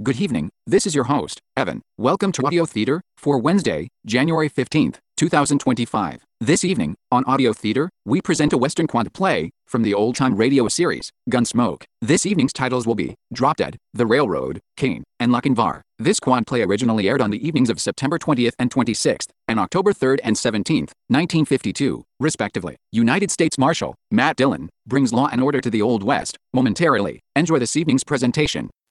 Good evening, this is your host, Evan. Welcome to Audio Theater for Wednesday, January 15th, 2025. This evening, on Audio Theater, we present a Western quant play from the old-time radio series, Gunsmoke. This evening's titles will be Drop Dead, The Railroad, Cain, and Lochinvar. This quant play originally aired on the evenings of September 20th and 26th, and October 3rd and 17th, 1952, respectively. United States Marshal Matt Dillon brings law and order to the Old West momentarily. Enjoy this evening's presentation.